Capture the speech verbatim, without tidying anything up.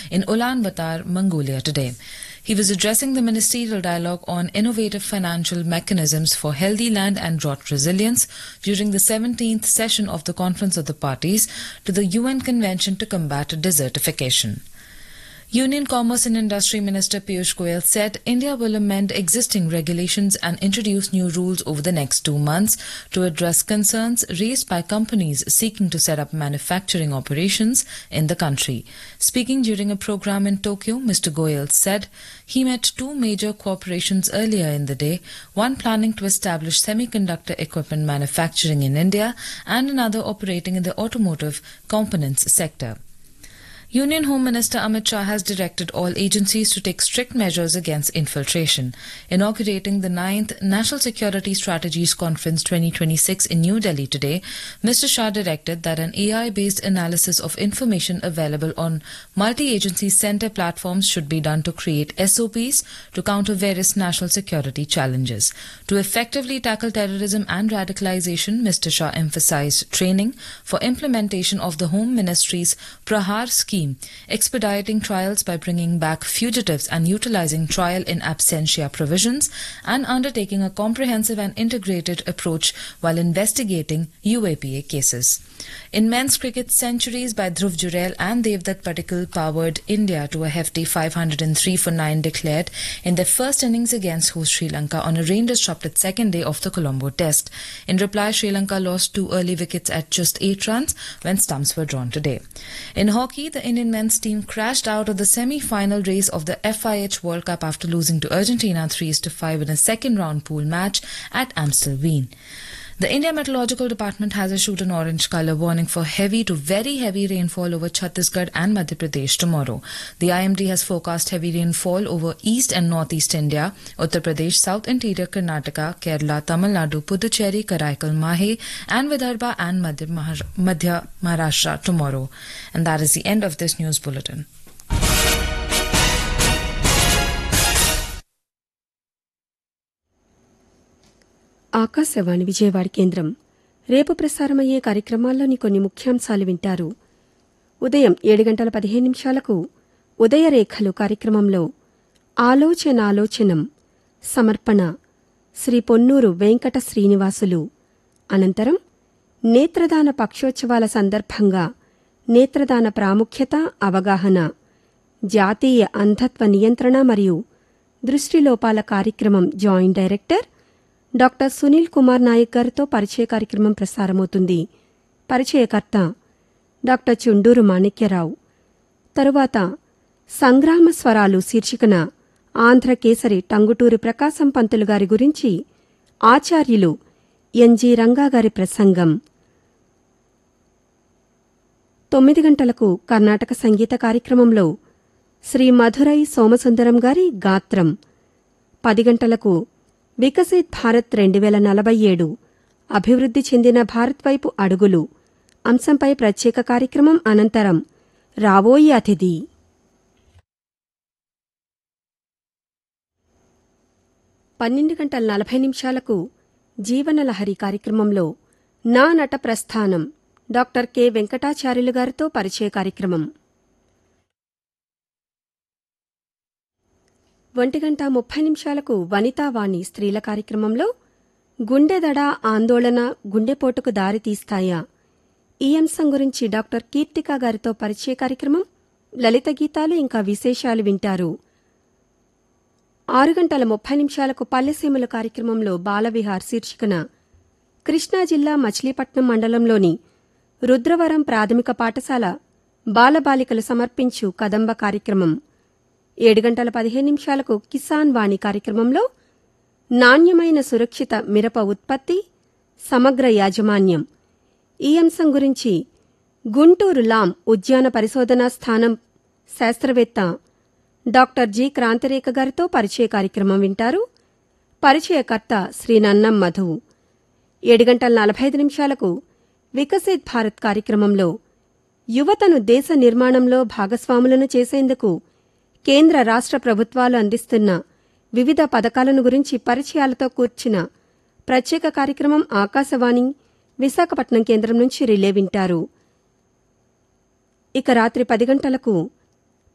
in Ulaanbaatar, Mongolia today. He was addressing the ministerial dialogue on innovative financial mechanisms for healthy land and drought resilience during the seventeenth session of the Conference of the Parties to the U N Convention to Combat Desertification. Union Commerce and Industry Minister Piyush Goyal said India will amend existing regulations and introduce new rules over the next two months to address concerns raised by companies seeking to set up manufacturing operations in the country. Speaking during a program in Tokyo, Mister Goyal said he met two major corporations earlier in the day, one planning to establish semiconductor equipment manufacturing in India and another operating in the automotive components sector. Union Home Minister Amit Shah has directed all agencies to take strict measures against infiltration. Inaugurating the ninth National Security Strategies Conference twenty twenty-six in New Delhi today, Mister Shah directed that an A I-based analysis of information available on multi-agency center platforms should be done to create S O Ps to counter various national security challenges. To effectively tackle terrorism and radicalization, Mister Shah emphasized training for implementation of the Home Ministry's Prahar scheme, expediting trials by bringing back fugitives and utilizing trial in absentia provisions, and undertaking a comprehensive and integrated approach while investigating U A P A cases. In men's cricket, centuries by Dhruv Jurel and Devdutt Patikal powered India to a hefty five hundred three for nine declared in their first innings against host Sri Lanka on a rain-disrupted second day of the Colombo Test. In reply, Sri Lanka lost two early wickets at just eight runs when stumps were drawn today. In hockey, the Indian men's team crashed out of the semi-final race of the F I H World Cup after losing to Argentina three to five in a second-round pool match at Amstelveen. The India Meteorological Department has issued an orange colour warning for heavy to very heavy rainfall over Chhattisgarh and Madhya Pradesh tomorrow. The I M D has forecast heavy rainfall over east and northeast India, Uttar Pradesh, South Interior Karnataka, Kerala, Tamil Nadu, Puducherry, Karaikal, Mahe, and Vidarbha and Madhya, Mahar- Madhya Maharashtra tomorrow. And that is the end of this news bulletin. Akashvani Vijayawada కేంద్రం రేపు ప్రసారమయ్యే కార్యక్రమాల్లోని కొన్ని ముఖ్యాంశాలు వింటారు. ఉదయం ఏడు గంటల పదిహేను నిమిషాలకు ఉదయరేఖలు కార్యక్రమంలో ఆలోచనాలోచనం సమర్పణ శ్రీ పొన్నూరు వెంకట శ్రీనివాసులు. అనంతరం నేత్రదాన పక్షోత్సవాల సందర్భంగా నేత్రదాన ప్రాముఖ్యత అవగాహన, జాతీయ అంధత్వ నియంత్రణ మరియు దృష్టిలోపాల కార్యక్రమం joint director doctor Sunil Kumar Naik గారితో పరిచయ కార్యక్రమం ప్రసారమవుతుంది. పరిచయకర్త డాక్టర్ చుండూరు మాణిక్యరావు. తరువాత సంగ్రామ స్వరాలు శీర్షికన ఆంధ్రకేసరి టంగుటూరి ప్రకాశం పంతులు గారి గురించి ఆచార్యులు ఎన్జి రంగా గారి ప్రసంగం. తొమ్మిది గంటలకు కర్ణాటక సంగీత కార్యక్రమంలో శ్రీ మధురై సోమసుందరం గారి గాత్రం. పది గంటలకు వికసిత్ భారత్ రెండు వేల నలభై ఏడు అభివృద్ధి చెందిన భారత్ వైపు అడుగులు అంశంపై ప్రత్యేక కార్యక్రమం అనంతరం రావోయి అతిథి. పన్నెండు గంటల నలభై నిమిషాలకు జీవనలహరి కార్యక్రమంలో నా నట ప్రస్థానం డాక్టర్ కె వెంకటాచార్యులు గారితో పరిచయ కార్యక్రమం. ఒంటి గంట ముప్పై నిమిషాలకు వనితావాణి స్త్రీల కార్యక్రమంలో గుండెదడ ఆందోళన గుండెపోటుకు దారితీస్తాయా ఈ అంశం గురించి డాక్టర్ కీర్తిక గారితో పరిచయ కార్యక్రమం, లలిత గీతాలు ఇంకా విశేషాలు వింటారు. ఆరు గంటల ముప్పై నిమిషాలకు పల్లెసీమల కార్యక్రమంలో బాలవిహార్ శీర్షికన కృష్ణా జిల్లా మచిలీపట్నం మండలంలోని రుద్రవరం ప్రాథమిక పాఠశాల బాలబాలికలు సమర్పించు కదంబ కార్యక్రమం. ఏడు గంటల పదిహేను నిమిషాలకు కిసాన్ వాణి కార్యక్రమంలో నాణ్యమైన సురక్షిత మిరప ఉత్పత్తి సమగ్ర యాజమాన్యం ఈ అంశం గురించి గుంటూరు లాం ఉద్యాన పరిశోధనా స్థానం శాస్త్రవేత్త డాక్టర్ జి క్రాంతిరేఖ గారితో పరిచయ కార్యక్రమం వింటారు. పరిచయకర్త శ్రీ నన్నం మధు. ఏడు గంటల నలభై ఐదు నిమిషాలకు వికసిత్ భారత్ కార్యక్రమంలో యువతను దేశ నిర్మాణంలో భాగస్వాములను చేసేందుకు కేంద్ర రాష్ట్ర ప్రభుత్వాలు అందిస్తున్న వివిధ పథకాలను గురించి పరిచయాలతో కూర్చిన ప్రత్యేక కార్యక్రమం ఆకాశవాణి విశాఖపట్నం కేంద్రం నుంచి రిలే వింటారు. ఇక రాత్రి పది గంటలకు